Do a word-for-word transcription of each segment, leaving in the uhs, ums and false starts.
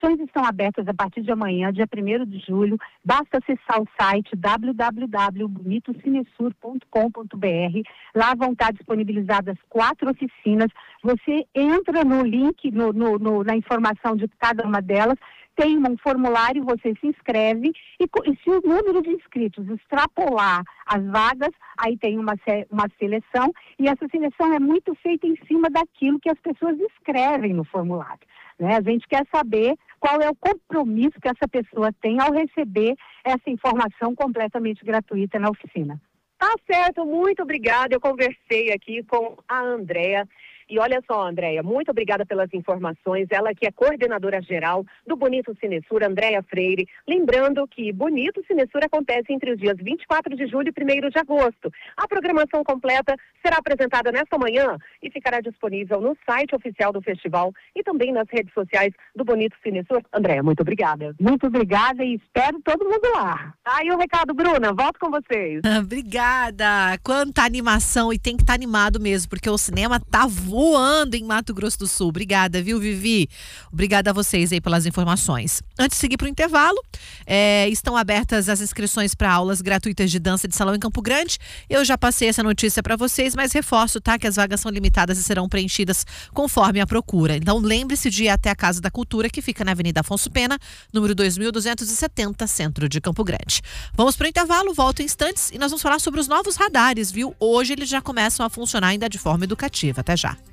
inscrições estão abertas a partir de amanhã, dia primeiro de julho. Basta acessar o site w w w ponto bonito cinesur ponto com ponto b r. Lá vão estar disponibilizadas quatro oficinas. Você entra no link, no, no, no, na informação de cada uma delas, tem um formulário, você se inscreve e, e se o número de inscritos extrapolar as vagas, aí tem uma, uma seleção, e essa seleção é muito feita em cima daquilo que as pessoas escrevem no formulário, né? A gente quer saber qual é o compromisso que essa pessoa tem ao receber essa informação completamente gratuita na oficina. Tá certo, muito obrigada. Eu conversei aqui com a Andréa. E olha só, Andréa, muito obrigada pelas informações. Ela que é coordenadora geral do Bonito Cinesur, Andréa Freire. Lembrando que Bonito Cinesur acontece entre os dias vinte e quatro de julho e primeiro de agosto. A programação completa será apresentada nesta manhã e ficará disponível no site oficial do festival e também nas redes sociais do Bonito Cinesur. Andréa, muito obrigada. Muito obrigada e espero todo mundo lá. Aí o recado, Bruna, volto com vocês. Obrigada. Quanta animação, e tem que estar animado mesmo, porque o cinema tá voando. voando em Mato Grosso do Sul. Obrigada, viu, Vivi? Obrigada a vocês aí pelas informações. Antes de seguir para o intervalo, é, estão abertas as inscrições para aulas gratuitas de dança de salão em Campo Grande. Eu já passei essa notícia para vocês, mas reforço, tá, que as vagas são limitadas e serão preenchidas conforme a procura. Então lembre-se de ir até a Casa da Cultura, que fica na Avenida Afonso Pena, número dois mil duzentos e setenta, centro de Campo Grande. Vamos para o intervalo, volto em instantes e nós vamos falar sobre os novos radares, viu? Hoje eles já começam a funcionar ainda de forma educativa. Até já.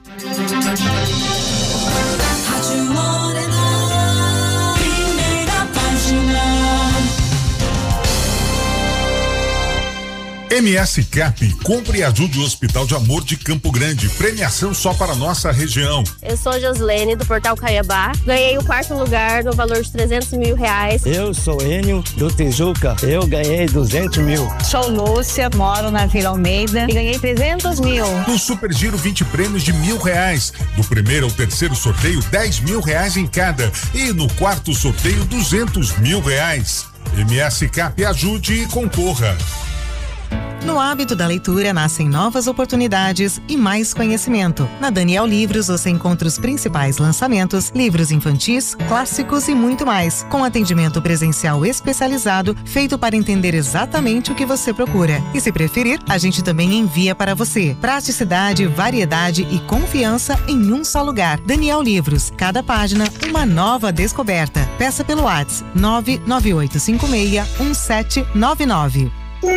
Rádio Morena, primeira página. M S Cap, compre e ajude o Hospital de Amor de Campo Grande. Premiação só para nossa região. Eu sou Joslene, do Portal Caiabá. Ganhei o quarto lugar no valor de trezentos mil reais. Eu sou Enio, do Tijuca. Eu ganhei duzentos mil. Sou Lúcia, moro na Vila Almeida e ganhei trezentos mil. No Super Giro, vinte prêmios de mil reais. Do primeiro ao terceiro sorteio, dez mil reais em cada. E no quarto sorteio, duzentos mil reais. M S Cap, ajude e concorra. No hábito da leitura nascem novas oportunidades e mais conhecimento. Na Daniel Livros você encontra os principais lançamentos, livros infantis, clássicos e muito mais, com atendimento presencial especializado, feito para entender exatamente o que você procura. E se preferir, a gente também envia para você. Praticidade, variedade e confiança em um só lugar. Daniel Livros, cada página uma nova descoberta. Peça pelo WhatsApp nove nove oito cinco seis um sete nove nove.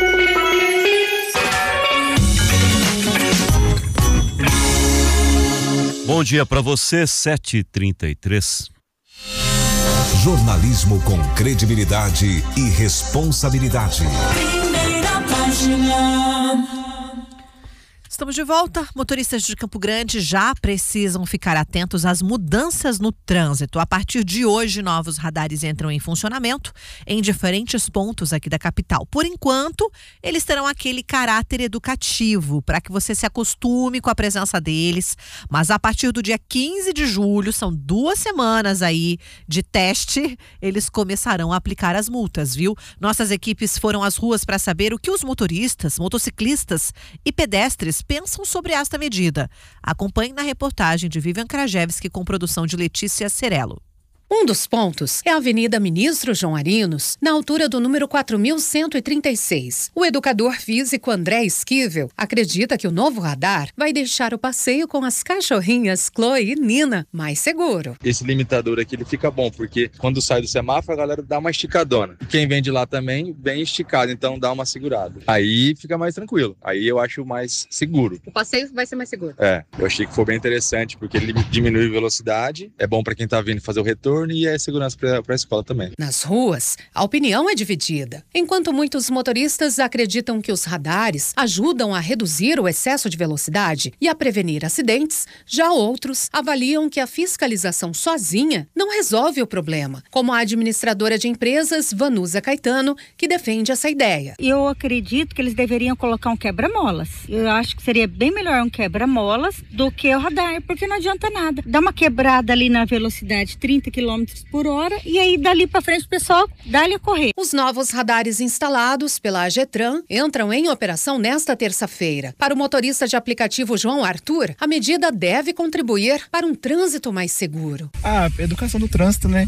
Bom dia para você, sete e trinta e três. Jornalismo com credibilidade e responsabilidade. Primeira página. Estamos de volta. Motoristas de Campo Grande já precisam ficar atentos às mudanças no trânsito. A partir de hoje, novos radares entram em funcionamento em diferentes pontos aqui da capital. Por enquanto, eles terão aquele caráter educativo, para que você se acostume com a presença deles. Mas a partir do dia quinze de julho, são duas semanas aí de teste, eles começarão a aplicar as multas, viu? Nossas equipes foram às ruas para saber o que os motoristas, motociclistas e pedestres pensam sobre esta medida. Acompanhe na reportagem de Vivian Krajewski com produção de Letícia Cerello. Um dos pontos é a Avenida Ministro João Arinos, na altura do número quatro mil cento e trinta e seis. O educador físico André Esquivel acredita que o novo radar vai deixar o passeio com as cachorrinhas Chloe e Nina mais seguro. Esse limitador aqui ele fica bom, porque quando sai do semáforo a galera dá uma esticadona. E quem vem de lá também vem esticado, então dá uma segurada. Aí fica mais tranquilo, aí eu acho mais seguro. O passeio vai ser mais seguro. É, eu achei que foi bem interessante, porque ele diminui a velocidade, é bom para quem tá vindo fazer o retorno e é segurança para a escola também. Nas ruas, a opinião é dividida. Enquanto muitos motoristas acreditam que os radares ajudam a reduzir o excesso de velocidade e a prevenir acidentes, já outros avaliam que a fiscalização sozinha não resolve o problema, como a administradora de empresas, Vanusa Caetano, que defende essa ideia. Eu acredito que eles deveriam colocar um quebra-molas. Eu acho que seria bem melhor um quebra-molas do que o radar, porque não adianta nada. Dá uma quebrada ali na velocidade, trinta quilômetros quilômetros por hora e aí dali para frente o pessoal dá-lhe a correr. Os novos radares instalados pela AGETRAN entram em operação nesta terça-feira. Para o motorista de aplicativo João Arthur, a medida deve contribuir para um trânsito mais seguro. A educação do trânsito, né?